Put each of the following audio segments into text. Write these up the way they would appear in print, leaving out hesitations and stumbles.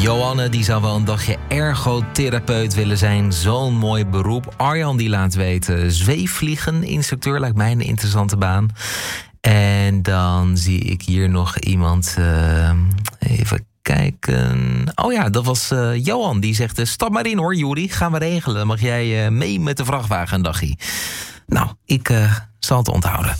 Johanne die zou wel een dagje ergotherapeut willen zijn. Zo'n mooi beroep. Arjan die laat weten, zweefvliegen, instructeur, lijkt mij een interessante baan. En dan zie ik hier nog iemand. Even kijken. Oh ja, dat was Johan. Die zegt, stap maar in hoor, Juri. Gaan we regelen. Dan mag jij mee met de vrachtwagen een dagje. Nou, ik zal het onthouden.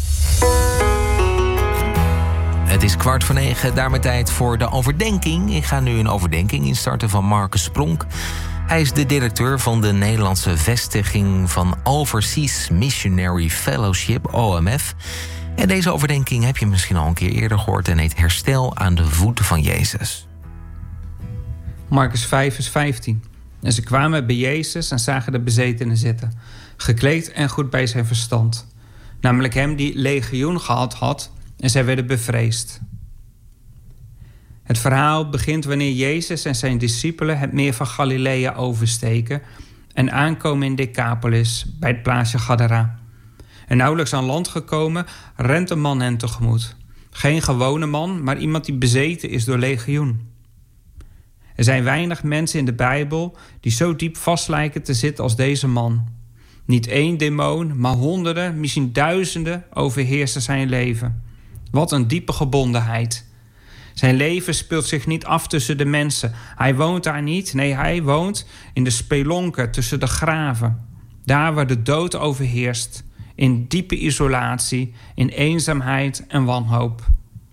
Het is 8:45, daarmee tijd voor de overdenking. Ik ga nu een overdenking instarten van Marcus Spronk. Hij is de directeur van de Nederlandse vestiging van Overseas Missionary Fellowship, OMF. En deze overdenking heb je misschien al een keer eerder gehoord en heet Herstel aan de voeten van Jezus. Marcus 5 vers 15. En ze kwamen bij Jezus en zagen de bezetene zitten, gekleed en goed bij zijn verstand. Namelijk hem die legioen gehad had, en zij werden bevreesd. Het verhaal begint wanneer Jezus en zijn discipelen het meer van Galilea oversteken en aankomen in Decapolis bij het plaatsje Gadara. En nauwelijks aan land gekomen, rent een man hen tegemoet. Geen gewone man, maar iemand die bezeten is door legioen. Er zijn weinig mensen in de Bijbel die zo diep vast lijken te zitten als deze man. Niet één demon, maar honderden, misschien duizenden overheersen zijn leven. Wat een diepe gebondenheid. Zijn leven speelt zich niet af tussen de mensen. Hij woont daar niet. Nee, hij woont in de spelonken tussen de graven. Daar waar de dood overheerst. In diepe isolatie, in eenzaamheid en wanhoop.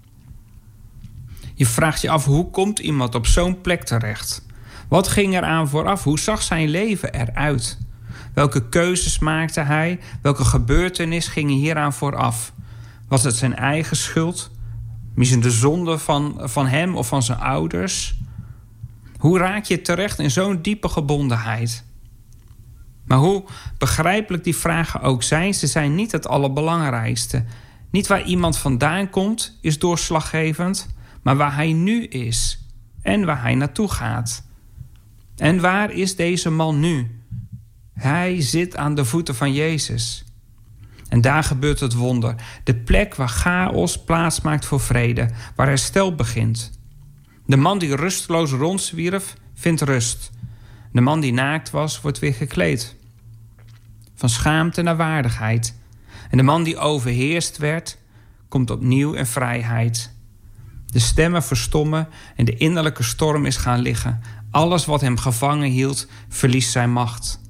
Je vraagt je af, hoe komt iemand op zo'n plek terecht? Wat ging er aan vooraf? Hoe zag zijn leven eruit? Welke keuzes maakte hij? Welke gebeurtenis gingen hieraan vooraf? Was het zijn eigen schuld? Misschien de zonde van hem of van zijn ouders? Hoe raak je terecht in zo'n diepe gebondenheid? Maar hoe begrijpelijk die vragen ook zijn, ze zijn niet het allerbelangrijkste. Niet waar iemand vandaan komt is doorslaggevend, maar waar hij nu is en waar hij naartoe gaat. En waar is deze man nu? Hij zit aan de voeten van Jezus. En daar gebeurt het wonder. De plek waar chaos plaats maakt voor vrede. Waar herstel begint. De man die rusteloos rondzwierf, vindt rust. De man die naakt was, wordt weer gekleed. Van schaamte naar waardigheid. En de man die overheerst werd, komt opnieuw in vrijheid. De stemmen verstommen en de innerlijke storm is gaan liggen. Alles wat hem gevangen hield, verliest zijn macht.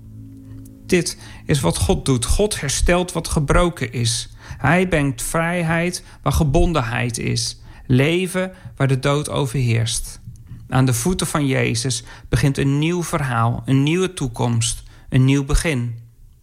Dit is wat God doet. God herstelt wat gebroken is. Hij brengt vrijheid waar gebondenheid is. Leven waar de dood overheerst. Aan de voeten van Jezus begint een nieuw verhaal, een nieuwe toekomst, een nieuw begin.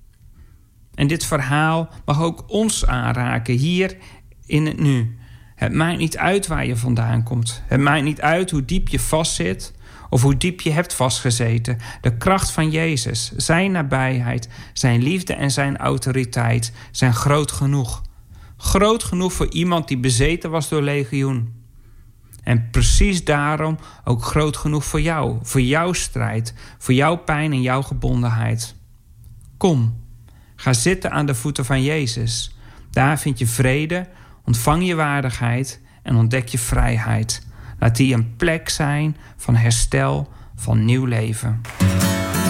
En dit verhaal mag ook ons aanraken, hier in het nu. Het maakt niet uit waar je vandaan komt. Het maakt niet uit hoe diep je vastzit of hoe diep je hebt vastgezeten. De kracht van Jezus, zijn nabijheid, zijn liefde en zijn autoriteit zijn groot genoeg. Groot genoeg voor iemand die bezeten was door legioen. En precies daarom ook groot genoeg voor jouw strijd, voor jouw pijn en jouw gebondenheid. Kom, ga zitten aan de voeten van Jezus. Daar vind je vrede, ontvang je waardigheid en ontdek je vrijheid. Laat die een plek zijn van herstel, van nieuw leven.